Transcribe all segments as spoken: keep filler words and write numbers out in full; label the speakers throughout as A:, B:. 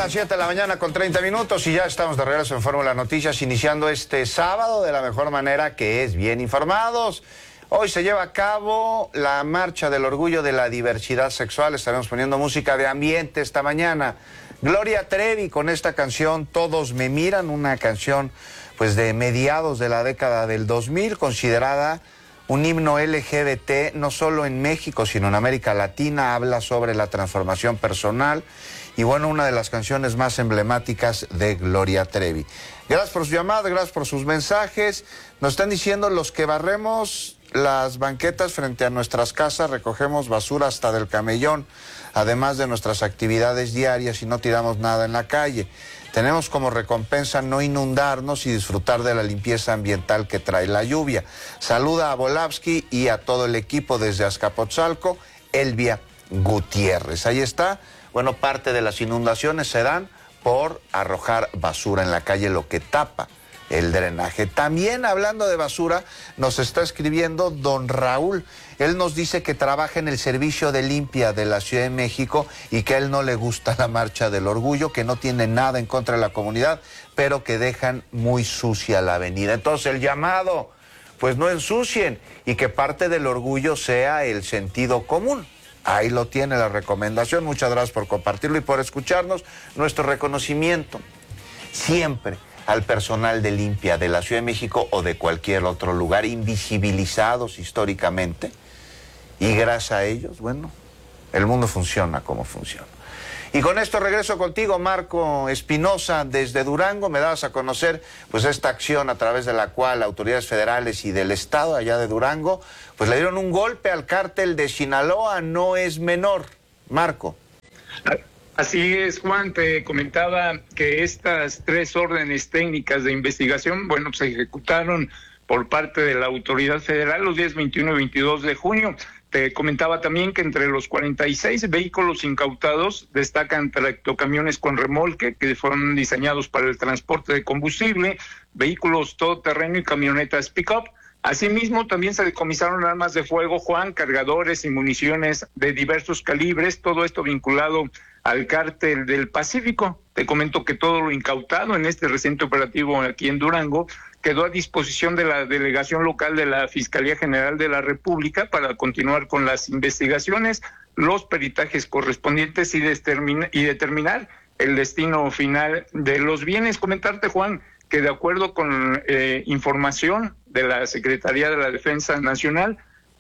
A: las siete de la mañana con treinta minutos y ya estamos de regreso en Fórmula Noticias, iniciando este sábado de la mejor manera, que es bien informados. Hoy se lleva a cabo la Marcha del Orgullo de la Diversidad Sexual. Estaremos poniendo música de ambiente esta mañana. Gloria Trevi con esta canción, Todos me miran, una canción pues de mediados de la década del dos mil, considerada un himno L G B T, no solo en México, sino en América Latina. Habla sobre la transformación personal y, bueno, una de las canciones más emblemáticas de Gloria Trevi. Gracias por su llamada, gracias por sus mensajes. Nos están diciendo: los que barremos las banquetas frente a nuestras casas, recogemos basura hasta del camellón, además de nuestras actividades diarias, y no tiramos nada en la calle. Tenemos como recompensa no inundarnos y disfrutar de la limpieza ambiental que trae la lluvia. Saluda a Volavsky y a todo el equipo desde Azcapotzalco, Elvia Gutiérrez. Ahí está. Bueno, parte de las inundaciones se dan por arrojar basura en la calle, lo que tapa el drenaje. También, hablando de basura, nos está escribiendo don Raúl. Él nos dice que trabaja en el servicio de limpia de la Ciudad de México y que a él no le gusta la Marcha del Orgullo, que no tiene nada en contra de la comunidad, pero que dejan muy sucia la avenida. Entonces el llamado, pues no ensucien, y que parte del orgullo sea el sentido común. Ahí lo tiene la recomendación. Muchas gracias por compartirlo y por escucharnos. Nuestro reconocimiento siempre al personal de limpia de la Ciudad de México o de cualquier otro lugar, invisibilizados históricamente, y gracias a ellos, bueno, el mundo funciona como funciona. Y con esto regreso contigo, Marco Espinosa, desde Durango. Me dabas a conocer pues esta acción a través de la cual autoridades federales y del estado allá de Durango pues le dieron un golpe al cártel de Sinaloa. No es menor, Marco.
B: Así es, Juan, te comentaba que estas tres órdenes técnicas de investigación, bueno, se ejecutaron por parte de la autoridad federal los días veintiuno y veintidós de junio. Te comentaba también que entre los cuarenta y seis vehículos incautados destacan tractocamiones con remolque que fueron diseñados para el transporte de combustible, vehículos todoterreno y camionetas pick-up. Asimismo, también se decomisaron armas de fuego, Juan, cargadores y municiones de diversos calibres, todo esto vinculado al cártel del Pacífico. Te comento que todo lo incautado en este reciente operativo aquí en Durango quedó a disposición de la delegación local de la Fiscalía General de la República para continuar con las investigaciones, los peritajes correspondientes y, determin- y determinar el destino final de los bienes. Comentarte, Juan, que de acuerdo con eh, información de la Secretaría de la Defensa Nacional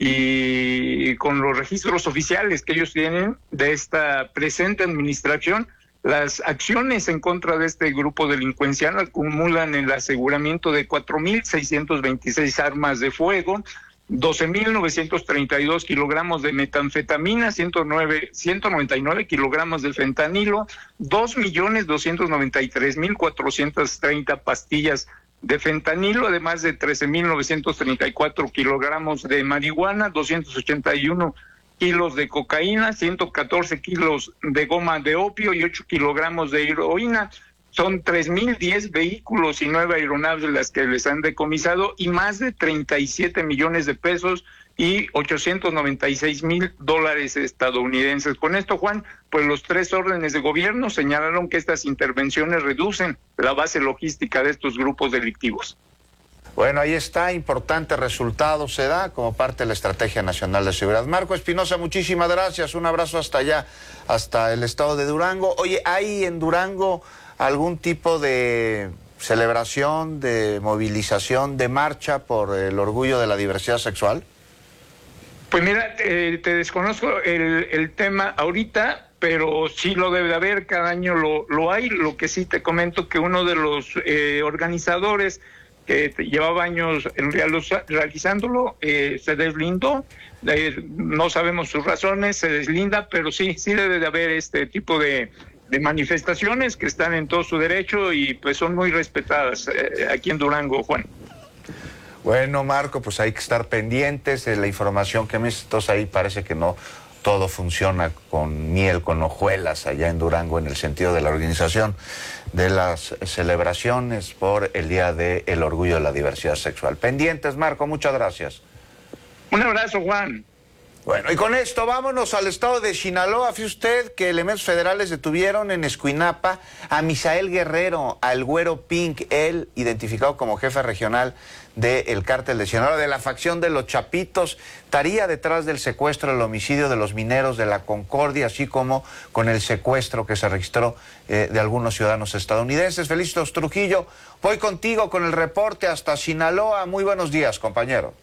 B: y con los registros oficiales que ellos tienen de esta presente administración, las acciones en contra de este grupo delincuencial acumulan el aseguramiento de cuatro mil seiscientos veintiséis armas de fuego, doce mil novecientos treinta y dos kilogramos de metanfetamina, ciento noventa y nueve kilogramos de fentanilo, dos millones doscientos noventa y tres mil cuatrocientas treinta pastillas de fentanilo, además de trece mil novecientos treinta y cuatro kilogramos de marihuana, doscientos ochenta y uno kilos de cocaína, ciento catorce kilos de goma de opio y ocho kilogramos de heroína. Son tres mil diez vehículos y nueve aeronaves las que les han decomisado, y más de treinta y siete millones de pesos y ochocientos noventa y seis mil dólares estadounidenses. Con esto, Juan, pues los tres órdenes de gobierno señalaron que estas intervenciones reducen la base logística de estos grupos delictivos.
A: Bueno, ahí está, importante resultado se da como parte de la Estrategia Nacional de Seguridad. Marco Espinosa, muchísimas gracias, un abrazo hasta allá, hasta el estado de Durango. Oye, ¿hay en Durango algún tipo de celebración, de movilización, de marcha por el orgullo de la diversidad sexual?
B: Pues mira, eh, te desconozco el, el tema ahorita, pero sí lo debe de haber, cada año lo, lo hay. Lo que sí te comento que uno de los eh, organizadores que llevaba años en realizándolo, eh, se deslindó, eh, no sabemos sus razones, se deslinda, pero sí, sí debe de haber este tipo de, de manifestaciones que están en todo su derecho y pues son muy respetadas eh, aquí en Durango, Juan.
A: Bueno, Marco, pues hay que estar pendientes de la información que me estás ahí. Parece que no todo funciona con miel, con hojuelas allá en Durango, en el sentido de la organización de las celebraciones por el Día del Orgullo de la Diversidad Sexual. Pendientes, Marco, muchas gracias.
B: Un abrazo, Juan.
A: Bueno, y con esto vámonos al estado de Sinaloa. Fíjese usted que elementos federales detuvieron en Escuinapa a Misael Guerrero, al Güero Pink, él identificado como jefe regional del cártel de Sinaloa, de la facción de los Chapitos, estaría detrás del secuestro, el homicidio de los mineros de la Concordia, así como con el secuestro que se registró eh, de algunos ciudadanos estadounidenses. Felicitos Trujillo, voy contigo con el reporte hasta Sinaloa. Muy buenos días, compañero.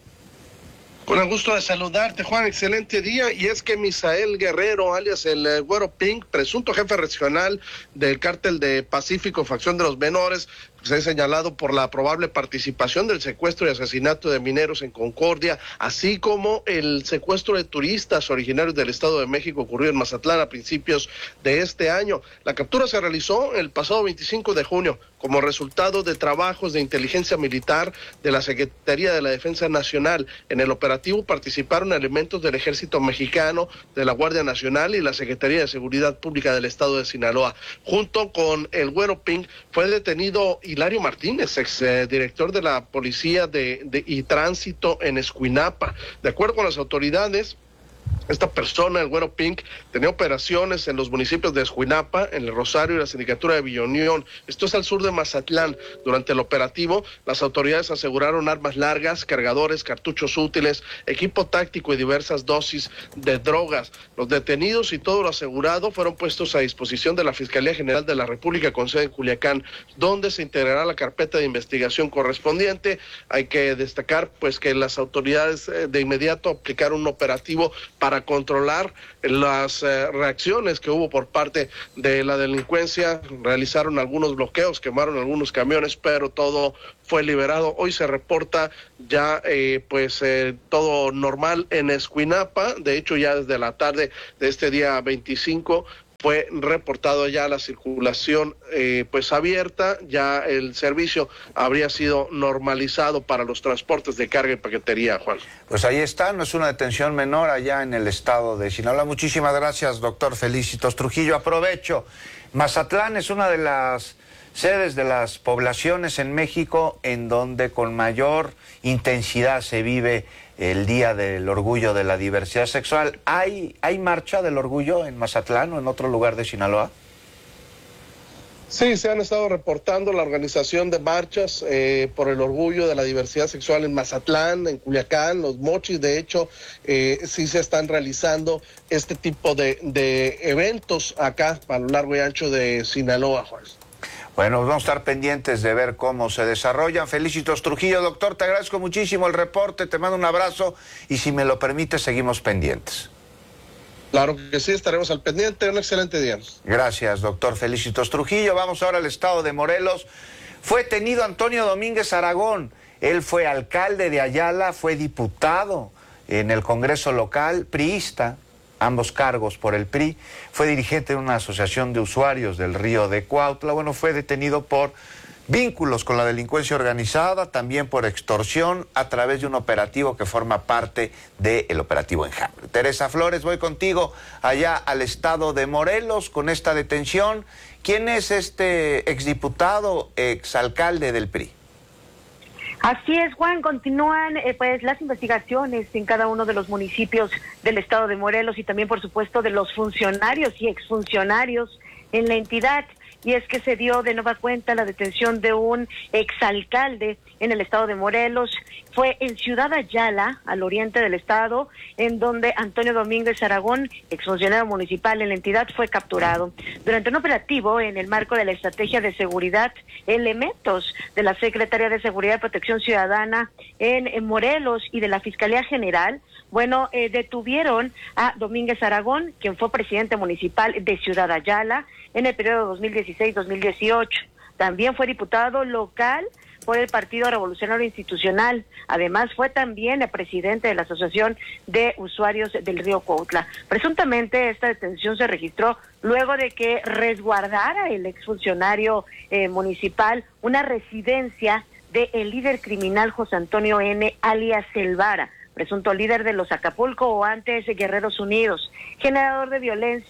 C: Con el gusto de saludarte, Juan, excelente día. Y es que Misael Guerrero, alias el eh, Güero Pink, presunto jefe regional del cártel de Pacífico, facción de los menores, se ha señalado por la probable participación del secuestro y asesinato de mineros en Concordia, así como el secuestro de turistas originarios del Estado de México ocurrido en Mazatlán a principios de este año. La captura se realizó el pasado veinticinco de junio como resultado de trabajos de inteligencia militar de la Secretaría de la Defensa Nacional. En el operativo participaron elementos del Ejército Mexicano, de la Guardia Nacional y la Secretaría de Seguridad Pública del Estado de Sinaloa. Junto con el Güero Pink fue detenido Hilario Martínez, ex eh, director de la Policía de, de y Tránsito en Escuinapa. De acuerdo con las autoridades, esta persona, el Güero Pink, tenía operaciones en los municipios de Escuinapa, en el Rosario y la Sindicatura de Villa Unión. Esto es al sur de Mazatlán. Durante el operativo, las autoridades aseguraron armas largas, cargadores, cartuchos útiles, equipo táctico y diversas dosis de drogas. Los detenidos y todo lo asegurado fueron puestos a disposición de la Fiscalía General de la República con sede en Culiacán, donde se integrará la carpeta de investigación correspondiente. Hay que destacar pues que las autoridades eh, de inmediato aplicaron un operativo para controlar las eh, reacciones que hubo por parte de la delincuencia. Realizaron algunos bloqueos, quemaron algunos camiones, pero todo fue liberado. Hoy se reporta ya eh, pues eh, todo normal en Escuinapa. De hecho, ya desde la tarde de este día veinticinco fue reportado ya la circulación eh, pues abierta, ya el servicio habría sido normalizado para los transportes de carga y paquetería, Juan.
A: Pues ahí está, no es una detención menor allá en el estado de Sinaloa. Muchísimas gracias, doctor Felicitos Trujillo. Aprovecho, Mazatlán es una de las sedes de las poblaciones en México en donde con mayor intensidad se vive el Día del Orgullo de la Diversidad Sexual. ¿Hay, hay marcha del orgullo en Mazatlán o en otro lugar de Sinaloa?
C: Sí, se han estado reportando la organización de marchas eh, por el orgullo de la diversidad sexual en Mazatlán, en Culiacán, Los Mochis. De hecho, eh, sí se están realizando este tipo de, de eventos acá a lo largo y ancho de Sinaloa, Juan.
A: Bueno, vamos a estar pendientes de ver cómo se desarrollan. Felicitos Trujillo, doctor, te agradezco muchísimo el reporte, te mando un abrazo y si me lo permite seguimos pendientes.
C: Claro que sí, estaremos al pendiente. Un excelente día.
A: Gracias, doctor Felicitos Trujillo. Vamos ahora al estado de Morelos. Fue detenido Antonio Domínguez Aragón. Él fue alcalde de Ayala, fue diputado en el Congreso local, priista, ambos cargos por el P R I, fue dirigente de una asociación de usuarios del río de Cuautla. Bueno, fue detenido por vínculos con la delincuencia organizada, también por extorsión a través de un operativo que forma parte del operativo Enjambre. Teresa Flores, voy contigo allá al estado de Morelos con esta detención. ¿Quién es este exdiputado, exalcalde del P R I?
D: Así es, Juan, continúan eh, pues las investigaciones en cada uno de los municipios del estado de Morelos y también, por supuesto, de los funcionarios y exfuncionarios en la entidad. Y es que se dio de nueva cuenta la detención de un exalcalde en el estado de Morelos. Fue en Ciudad Ayala, al oriente del estado, en donde Antonio Domínguez Aragón, exfuncionario municipal en la entidad, fue capturado. Durante un operativo en el marco de la estrategia de seguridad, elementos de la Secretaría de Seguridad y Protección Ciudadana en, en Morelos y de la Fiscalía General, bueno, eh, detuvieron a Domínguez Aragón, quien fue presidente municipal de Ciudad Ayala en el periodo dos mil dieciséis a dos mil dieciocho. También fue diputado local por el Partido Revolucionario Institucional. Además, fue también el presidente de la Asociación de Usuarios del Río Cuautla. Presuntamente, esta detención se registró luego de que resguardara el exfuncionario eh, municipal una residencia del líder criminal José Antonio N., alias Selvara, presunto líder de los Acapulco o antes Guerreros Unidos, generador de violencia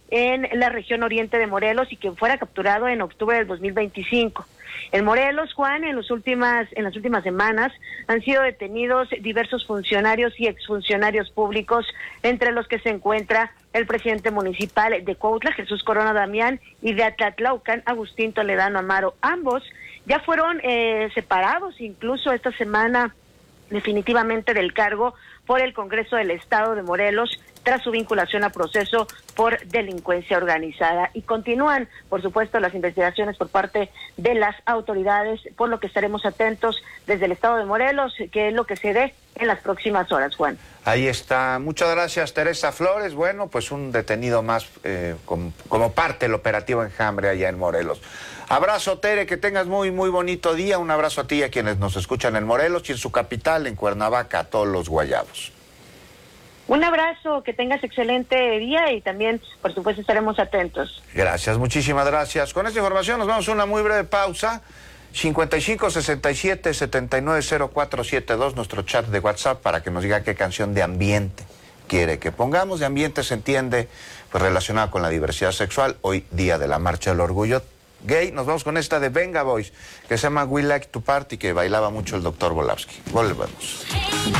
D: en la región oriente de Morelos y quien fuera capturado en octubre del dos mil veinticinco. En Morelos, Juan, en, los últimas, en las últimas semanas han sido detenidos diversos funcionarios y exfuncionarios públicos, entre los que se encuentra el presidente municipal de Cuautla, Jesús Corona Damián, y de Atlatlaucan, Agustín Toledano Amaro. Ambos ya fueron eh, separados incluso esta semana definitivamente del cargo por el Congreso del Estado de Morelos tras su vinculación a proceso por delincuencia organizada. Y continúan, por supuesto, las investigaciones por parte de las autoridades, por lo que estaremos atentos desde el Estado de Morelos, que es lo que se dé en las próximas horas, Juan.
A: Ahí está. Muchas gracias, Teresa Flores. Bueno, pues un detenido más eh, como, como parte del operativo Enjambre allá en Morelos. Abrazo, Tere, que tengas muy, muy bonito día. Un abrazo a ti y a quienes nos escuchan en Morelos y en su capital, en Cuernavaca, a todos los guayabos.
D: Un abrazo, que tengas excelente día y también, por supuesto, estaremos atentos.
A: Gracias, muchísimas gracias. Con esta información nos vamos a una muy breve pausa. cincuenta y cinco, sesenta y siete, setenta y nueve, cero cuatro siete dos, nuestro chat de WhatsApp, para que nos diga qué canción de ambiente quiere que pongamos. De ambiente se entiende, pues, relacionada con la diversidad sexual. Hoy, día de la Marcha del Orgullo Gay. Nos vamos con esta de Venga Boys, que se llama We Like to Party, que bailaba mucho el doctor Volavsky. Volvemos.